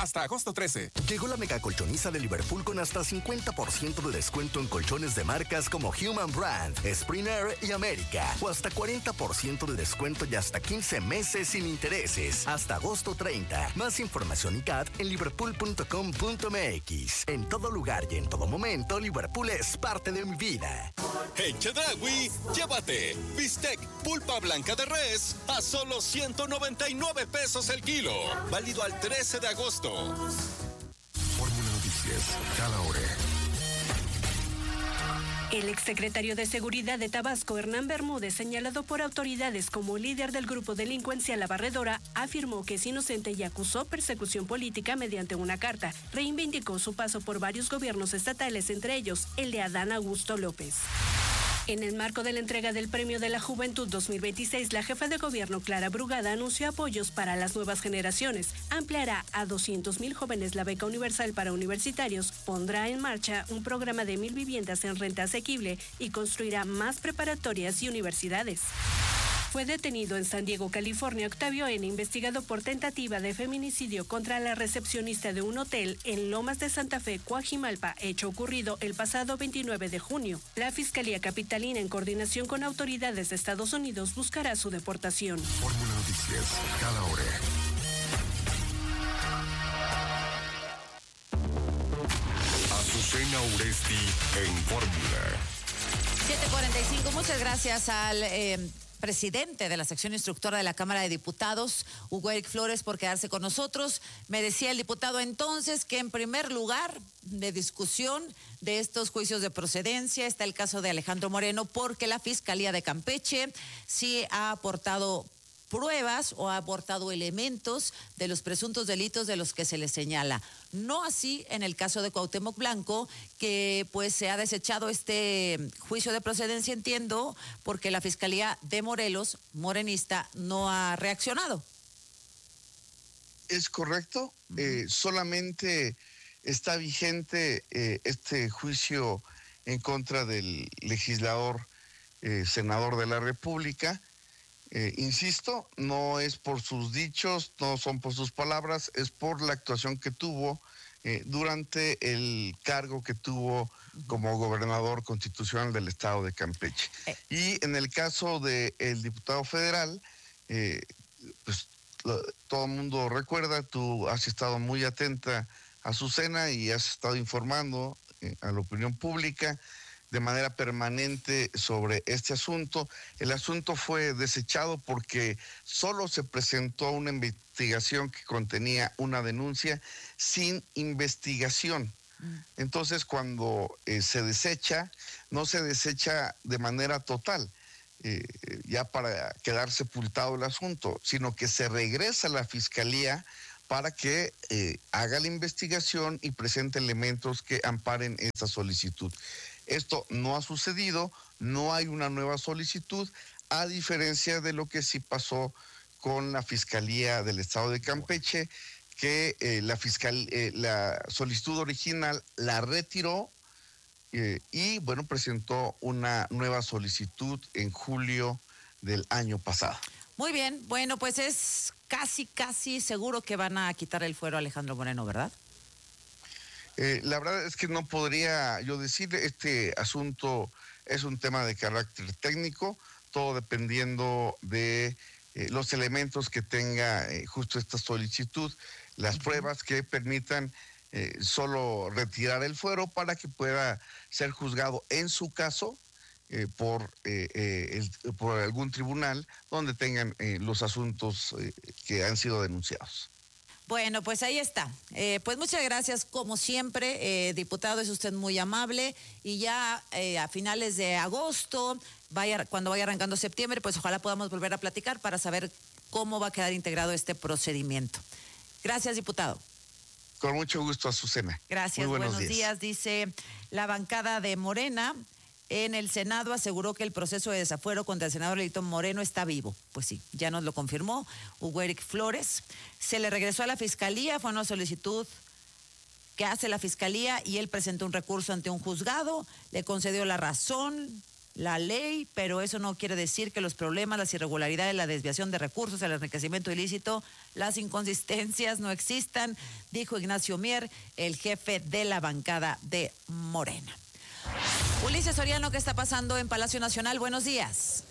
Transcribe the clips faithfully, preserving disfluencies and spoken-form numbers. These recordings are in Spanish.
hasta agosto trece. Llegó la mega colchoniza de Liverpool con hasta cincuenta por ciento de descuento en colchones de marcas como Human Brand, Spring Air y América. O hasta cuarenta por ciento de descuento y hasta quince meses sin intereses. Hasta agosto treinta. Más información y C A T en liverpool punto com punto m x. En todo lugar y en todo momento, Liverpool es parte de mi vida. En Chedraui, llévate bistec pulpa blanca de res a solo ciento noventa y nueve pesos el kilo. Válido al trece de agosto. Fórmula Noticias, cada hora. El exsecretario de Seguridad de Tabasco, Hernán Bermúdez, señalado por autoridades como líder del grupo delincuencial La Barredora, afirmó que es inocente y acusó persecución política mediante una carta. Reivindicó su paso por varios gobiernos estatales, entre ellos el de Adán Augusto López. En el marco de la entrega del Premio de la Juventud dos mil veintiséis, la jefa de gobierno Clara Brugada anunció apoyos para las nuevas generaciones, ampliará a doscientos mil jóvenes la beca universal para universitarios, pondrá en marcha un programa de mil viviendas en renta asequible y construirá más preparatorias y universidades. Fue detenido en San Diego, California, Octavio N., investigado por tentativa de feminicidio contra la recepcionista de un hotel en Lomas de Santa Fe, Coajimalpa, hecho ocurrido el pasado veintinueve de junio. La Fiscalía Capitalina, en coordinación con autoridades de Estados Unidos, buscará su deportación. Fórmula Noticias, cada hora. Azucena Uresti en Fórmula. siete cuarenta y cinco, muchas gracias al eh, presidente de la sección instructora de la Cámara de Diputados, Hugo Eric Flores, por quedarse con nosotros. Me decía el diputado entonces que en primer lugar de discusión de estos juicios de procedencia está el caso de Alejandro Moreno, porque la Fiscalía de Campeche sí ha aportado pruebas o ha aportado elementos de los presuntos delitos de los que se les señala. No así en el caso de Cuauhtémoc Blanco, que pues se ha desechado este juicio de procedencia, entiendo, porque la Fiscalía de Morelos, morenista, no ha reaccionado. Es correcto, uh-huh. eh, solamente está vigente eh, este juicio en contra del legislador, eh, senador de la República. Eh, insisto, no es por sus dichos, no son por sus palabras, es por la actuación que tuvo eh, durante el cargo que tuvo como gobernador constitucional del estado de Campeche. Eh. Y en el caso del diputado federal, eh, pues lo, todo el mundo recuerda, tú has estado muy atenta a Azucena y has estado informando eh, a la opinión pública de manera permanente sobre este asunto. El asunto fue desechado porque solo se presentó una investigación que contenía una denuncia sin investigación. Entonces, cuando eh, se desecha, no se desecha de manera total, eh, ya para quedar sepultado el asunto, sino que se regresa a la Fiscalía para que eh, haga la investigación y presente elementos que amparen esa solicitud. Esto no ha sucedido, no hay una nueva solicitud, a diferencia de lo que sí pasó con la Fiscalía del Estado de Campeche, que eh, la, fiscal, eh, la solicitud original la retiró eh, y, bueno, presentó una nueva solicitud en julio del año pasado. Muy bien, bueno, pues es casi, casi seguro que van a quitar el fuero a Alejandro Moreno, ¿verdad? Eh, la verdad es que no podría yo decir, este asunto es un tema de carácter técnico, todo dependiendo de eh, los elementos que tenga eh, justo esta solicitud, las uh-huh. pruebas que permitan eh, solo retirar el fuero para que pueda ser juzgado en su caso eh, por, eh, eh, el, por algún tribunal donde tengan eh, los asuntos eh, que han sido denunciados. Bueno, pues ahí está. Eh, pues muchas gracias, como siempre, eh, diputado, es usted muy amable. Y ya eh, a finales de agosto, vaya, cuando vaya arrancando septiembre, pues ojalá podamos volver a platicar para saber cómo va a quedar integrado este procedimiento. Gracias, diputado. Con mucho gusto, Azucena. Gracias, muy buenos, buenos días. días. Dice la bancada de Morena. En el Senado aseguró que el proceso de desafuero contra el senador Elito Moreno está vivo. Pues sí, ya nos lo confirmó Hugo Eric Flores. Se le regresó a la Fiscalía, fue una solicitud que hace la Fiscalía y él presentó un recurso ante un juzgado, le concedió la razón la ley, pero eso no quiere decir que los problemas, las irregularidades, la desviación de recursos, el enriquecimiento ilícito, las inconsistencias no existan, dijo Ignacio Mier, el jefe de la bancada de Morena. Ulises Soriano, ¿qué está pasando en Palacio Nacional? Buenos días.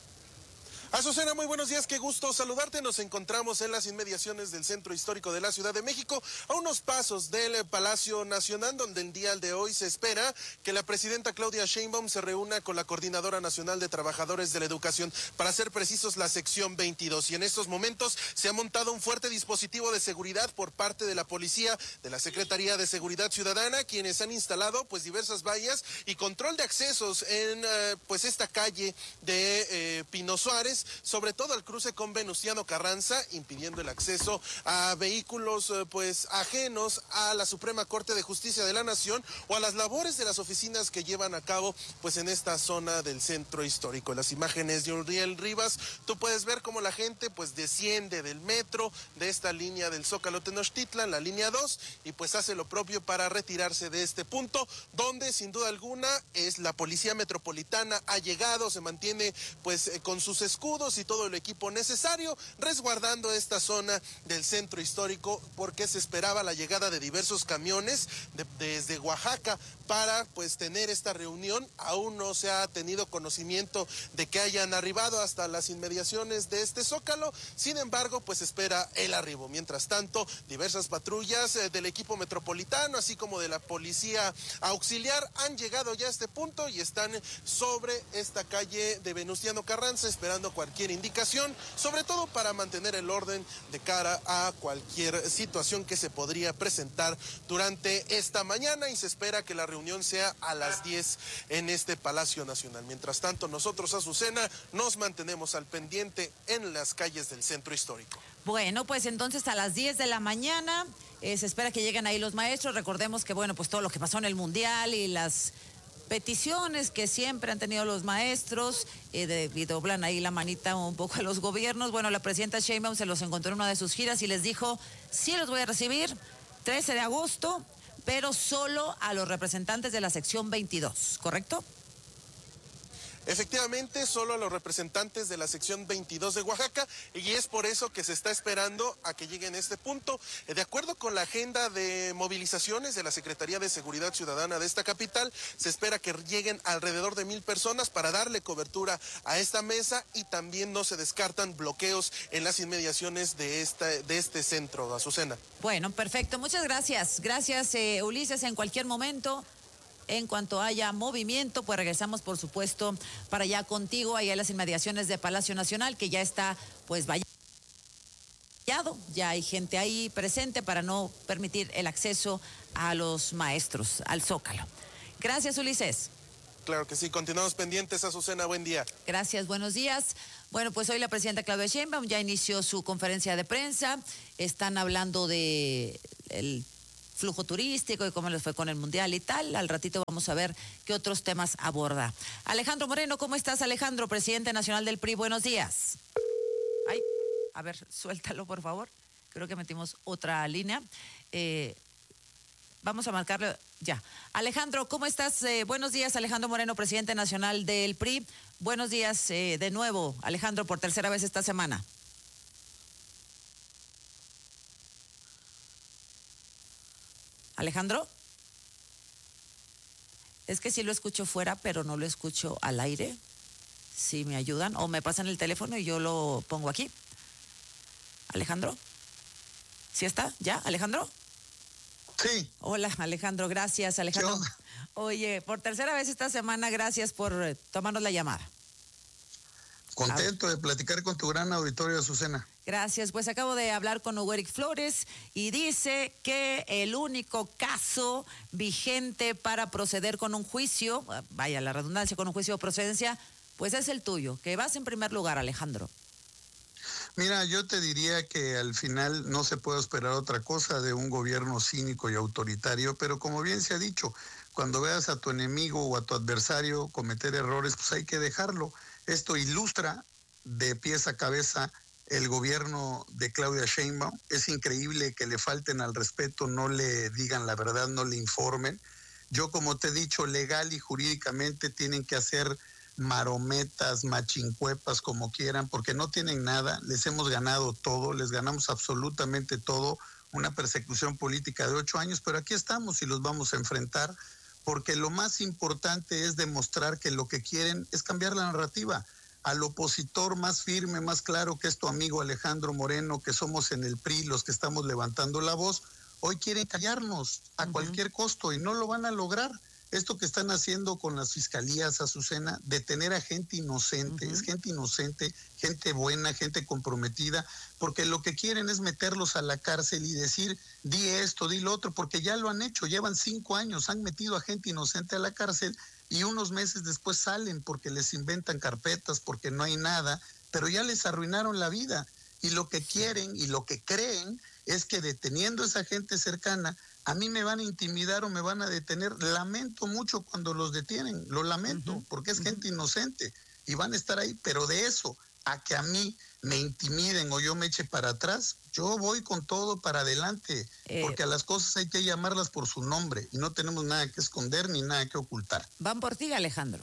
Azucena, muy buenos días, qué gusto saludarte. Nos encontramos en las inmediaciones del Centro Histórico de la Ciudad de México, a unos pasos del Palacio Nacional, donde el día de hoy se espera que la presidenta Claudia Sheinbaum se reúna con la Coordinadora Nacional de Trabajadores de la Educación, para ser precisos, la sección veintidós. Y en estos momentos se ha montado un fuerte dispositivo de seguridad por parte de la policía, de la Secretaría de Seguridad Ciudadana, quienes han instalado pues diversas vallas y control de accesos en eh, pues esta calle de eh, Pino Suárez, sobre todo al cruce con Venustiano Carranza, impidiendo el acceso a vehículos eh, pues ajenos a la Suprema Corte de Justicia de la Nación o a las labores de las oficinas que llevan a cabo pues en esta zona del centro histórico. En las imágenes de Uriel Rivas, tú puedes ver cómo la gente pues desciende del metro, de esta línea del Zócalo Tenochtitlan, la línea dos, y pues hace lo propio para retirarse de este punto, donde sin duda alguna es la Policía Metropolitana, ha llegado, se mantiene pues eh, con sus escudos y todo el equipo necesario, resguardando esta zona del centro histórico, porque se esperaba la llegada de diversos camiones de, desde Oaxaca para pues tener esta reunión. Aún no se ha tenido conocimiento de que hayan arribado hasta las inmediaciones de este Zócalo, sin embargo pues espera el arribo. Mientras tanto, diversas patrullas eh, del equipo metropolitano, así como de la policía auxiliar, han llegado ya a este punto y están sobre esta calle de Venustiano Carranza, esperando cualquier indicación, sobre todo para mantener el orden de cara a cualquier situación que se podría presentar durante esta mañana, y se espera que la reunión sea a las diez en este Palacio Nacional. Mientras tanto, nosotros, Azucena, nos mantenemos al pendiente en las calles del centro histórico. Bueno, pues entonces a las diez de la mañana eh, se espera que lleguen ahí los maestros. Recordemos que, bueno, pues todo lo que pasó en el Mundial y las peticiones que siempre han tenido los maestros, eh, de, y doblan ahí la manita un poco a los gobiernos. Bueno, la presidenta Sheinbaum se los encontró en una de sus giras y les dijo, sí los voy a recibir, trece de agosto, pero solo a los representantes de la sección veintidós, ¿correcto? Efectivamente, solo a los representantes de la sección veintidós de Oaxaca, y es por eso que se está esperando a que lleguen a este punto. De acuerdo con la agenda de movilizaciones de la Secretaría de Seguridad Ciudadana de esta capital, se espera que lleguen alrededor de mil personas para darle cobertura a esta mesa, y también no se descartan bloqueos en las inmediaciones de, esta, de este centro, Azucena. Bueno, perfecto. Muchas gracias. Gracias, eh, Ulises. En cualquier momento, en cuanto haya movimiento, pues regresamos, por supuesto, para allá contigo, allá en las inmediaciones de Palacio Nacional, que ya está, pues, vallado. Ya hay gente ahí presente para no permitir el acceso a los maestros, al Zócalo. Gracias, Ulises. Claro que sí, continuamos pendientes, Azucena, buen día. Gracias, buenos días. Bueno, pues hoy la presidenta Claudia Sheinbaum ya inició su conferencia de prensa. Están hablando de el flujo turístico y cómo les fue con el Mundial y tal. Al ratito vamos a ver qué otros temas aborda. Alejandro Moreno, ¿cómo estás, Alejandro? Presidente nacional del P R I, buenos días. Ay, a ver, suéltalo, por favor. Creo que metimos otra línea. Eh, vamos a marcarle ya. Alejandro, ¿cómo estás? Eh, buenos días, Alejandro Moreno, presidente nacional del P R I. Buenos días eh, de nuevo, Alejandro, por tercera vez esta semana. Alejandro, es que sí lo escucho fuera, pero no lo escucho al aire. Si me ayudan o me pasan el teléfono y yo lo pongo aquí. Alejandro, ¿sí está? ¿Ya, Alejandro? Sí. Hola, Alejandro, gracias, Alejandro. Oye, por tercera vez esta semana, gracias por eh, tomarnos la llamada. Contento de platicar con tu gran auditorio, Azucena. Gracias, pues acabo de hablar con Hugo Eric Flores y dice que el único caso vigente para proceder con un juicio, vaya la redundancia, con un juicio de procedencia, pues es el tuyo, que vas en primer lugar, Alejandro. Mira, yo te diría que al final no se puede esperar otra cosa de un gobierno cínico y autoritario, pero como bien se ha dicho, cuando veas a tu enemigo o a tu adversario cometer errores, pues hay que dejarlo. Esto ilustra de pies a cabeza el gobierno de Claudia Sheinbaum. Es increíble que le falten al respeto, no le digan la verdad, no le informen. Yo, como te he dicho, legal y jurídicamente tienen que hacer marometas, machincuepas, como quieran, porque no tienen nada, les hemos ganado todo, les ganamos absolutamente todo, una persecución política de ocho años, pero aquí estamos y los vamos a enfrentar, porque lo más importante es demostrar que lo que quieren es cambiar la narrativa. Al opositor más firme, más claro, que es tu amigo Alejandro Moreno, que somos en el P R I los que estamos levantando la voz, hoy quieren callarnos a uh-huh. cualquier costo y no lo van a lograr. Esto que están haciendo con las fiscalías, Azucena, detener a gente inocente, uh-huh. es gente inocente, gente buena, gente comprometida, porque lo que quieren es meterlos a la cárcel y decir, di esto, di lo otro, porque ya lo han hecho, llevan cinco años, han metido a gente inocente a la cárcel y unos meses después salen porque les inventan carpetas, porque no hay nada, pero ya les arruinaron la vida. Y lo que quieren y lo que creen es que deteniendo a esa gente cercana, a mí me van a intimidar o me van a detener. Lamento mucho cuando los detienen, lo lamento, uh-huh. porque es uh-huh. gente inocente y van a estar ahí, pero de eso a que a mí me intimiden o yo me eche para atrás, yo voy con todo para adelante, eh, porque a las cosas hay que llamarlas por su nombre y no tenemos nada que esconder ni nada que ocultar. Van por ti, Alejandro.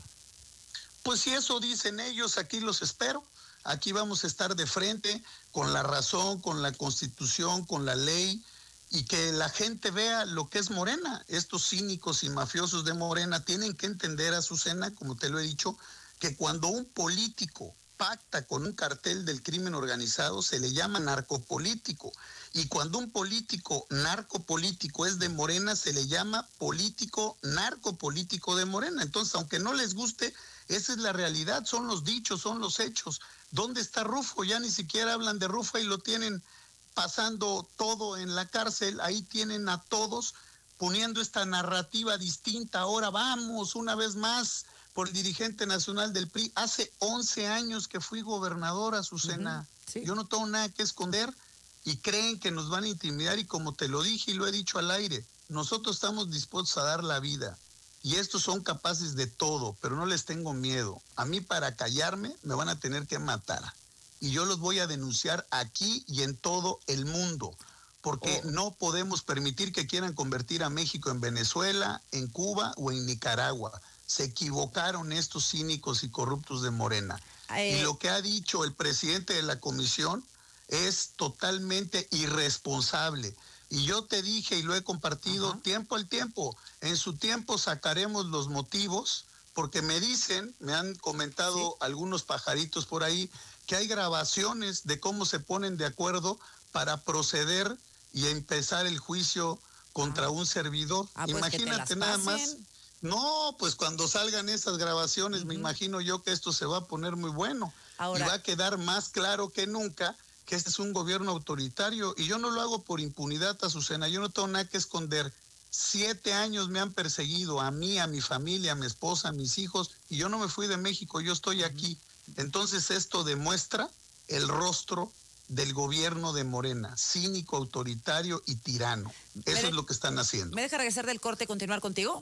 Pues si eso dicen ellos, aquí los espero. Aquí vamos a estar de frente con la razón, con la Constitución, con la ley, y que la gente vea lo que es Morena. Estos cínicos y mafiosos de Morena tienen que entender, Azucena, como te lo he dicho, que cuando un político pacta con un cartel del crimen organizado se le llama narcopolítico, y cuando un político narcopolítico es de Morena se le llama político narcopolítico de Morena. Entonces, aunque no les guste, esa es la realidad, son los dichos, son los hechos. ¿Dónde está Rufo? Ya ni siquiera hablan de Rufo y lo tienen pasando todo en la cárcel. Ahí tienen a todos poniendo esta narrativa distinta. Ahora vamos una vez más por el dirigente nacional del P R I. Hace once años que fui gobernador, Azucena. Uh-huh. Sí. Yo no tengo nada que esconder y creen que nos van a intimidar, y como te lo dije y lo he dicho al aire, nosotros estamos dispuestos a dar la vida. Y estos son capaces de todo, pero no les tengo miedo. A mí, para callarme me van a tener que matar. Y yo los voy a denunciar aquí y en todo el mundo, porque oh. no podemos permitir que quieran convertir a México en Venezuela, en Cuba o en Nicaragua. Se equivocaron estos cínicos y corruptos de Morena. Eh. Y lo que ha dicho el presidente de la comisión es totalmente irresponsable. Y yo te dije y lo he compartido uh-huh. tiempo al tiempo. En su tiempo sacaremos los motivos, porque me dicen, me han comentado ¿Sí? algunos pajaritos por ahí, que hay grabaciones de cómo se ponen de acuerdo para proceder y empezar el juicio contra uh-huh. un servidor. Ah, pues imagínate nada más. No, pues cuando salgan esas grabaciones, uh-huh. me imagino yo que esto se va a poner muy bueno. Ahora, y va a quedar más claro que nunca que este es un gobierno autoritario, y yo no lo hago por impunidad, Azucena, yo no tengo nada que esconder. Siete años me han perseguido, a mí, a mi familia, a mi esposa, a mis hijos, y yo no me fui de México, yo estoy aquí. Entonces esto demuestra el rostro del gobierno de Morena, cínico, autoritario y tirano. Eso de- es lo que están haciendo. ¿Me deja regresar del corte y continuar contigo?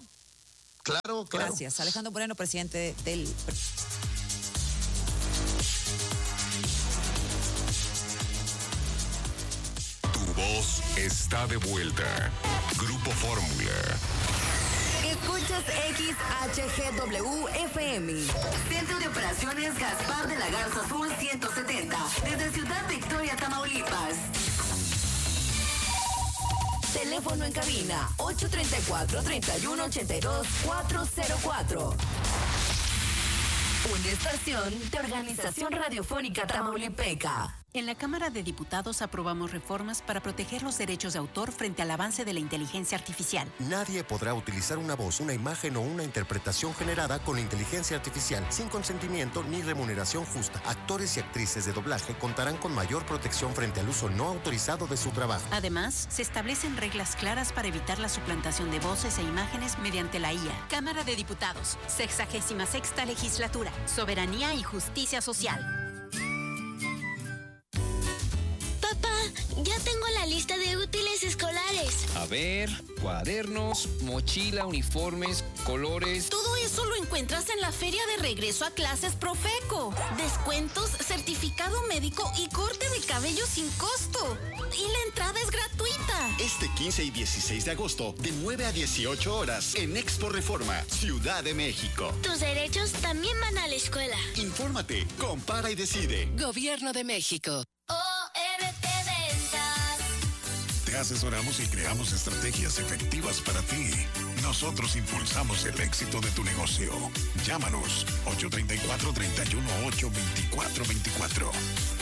Claro, claro. Gracias. Alejandro Moreno, presidente del... Voz está de vuelta. Grupo Fórmula. Escuchas X H G W F M. Centro de Operaciones Gaspar de la Garza Sur ciento setenta. Desde Ciudad Victoria, Tamaulipas. Teléfono en cabina ocho tres cuatro, tres uno ocho dos, cuatro cero cuatro. Una estación de Organización Radiofónica Tamaulipeca. En la Cámara de Diputados aprobamos reformas para proteger los derechos de autor frente al avance de la inteligencia artificial. Nadie podrá utilizar una voz, una imagen o una interpretación generada con inteligencia artificial sin consentimiento ni remuneración justa. Actores y actrices de doblaje contarán con mayor protección frente al uso no autorizado de su trabajo. Además, se establecen reglas claras para evitar la suplantación de voces e imágenes mediante la I A. Cámara de Diputados, sexagésima sexta legislatura, soberanía y justicia social. Ya tengo la lista de útiles escolares. A ver, cuadernos, mochila, uniformes, colores. Todo eso lo encuentras en la feria de regreso a clases Profeco. Descuentos, certificado médico y corte de cabello sin costo. Y la entrada es gratuita. Este quince y dieciséis de agosto, de nueve a dieciocho horas, en Expo Reforma, Ciudad de México. Tus derechos también van a la escuela. Infórmate, compara y decide. Gobierno de México. O R T Ventas. Te asesoramos y creamos estrategias efectivas para ti. Nosotros impulsamos el éxito de tu negocio. Llámanos ocho tres cuatro, tres uno ocho, dos cuatro dos cuatro.